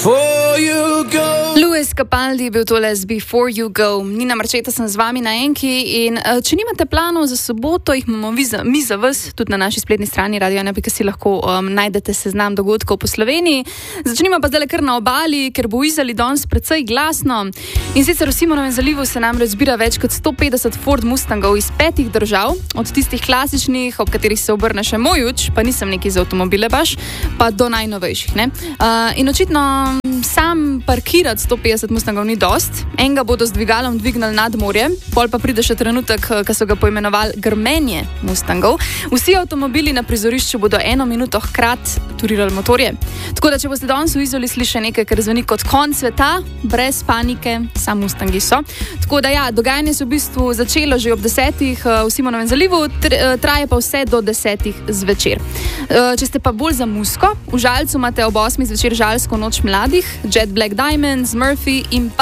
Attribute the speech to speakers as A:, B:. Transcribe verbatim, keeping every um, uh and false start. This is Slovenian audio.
A: Luis Capaldi je bil tole z Before You Go. Nina Marčeta sem z vami na Enki in če nimate planov za soboto, jih imamo mi za, mi za vas, tudi na naši spletni strani radio ena pika si lahko um, najdete seznam dogodkov po Sloveniji. Začnimo pa zdaj kar na obali, ker bo v Izoli danes precej glasno. In sicer v Simonovem zalivu se namreč zbira več kot sto petdeset Ford Mustangov iz petih držav, od tistih klasičnih, ob katerih se obrne še moj uč, pa nisem neki za avtomobile baš, pa do najnovejših. Ne? Uh, in očitno sam parkirati sto petdeset Mustangov ni dost. Enega bodo z dvigalom dvignili nad morje, pol pa pride še trenutek, ko so ga poimenovali grmenje Mustangov. Vsi avtomobili na prizorišču bodo eno minuto hkrat turirali motorje. Tako da, če boste danes v Izoli slišali nekaj, kar zveni kot konc sveta, brez panike, sam Mustangi so. Tako da ja, dogajanje se v bistvu začelo že ob desetih v Simonovem zalivu, traje pa vse do desetih zvečer. Če ste pa bolj za musko, v Žalcu imate ob osmih zvečer Žalsko noč mladih, Jet Black Diamonds, Murphy in pa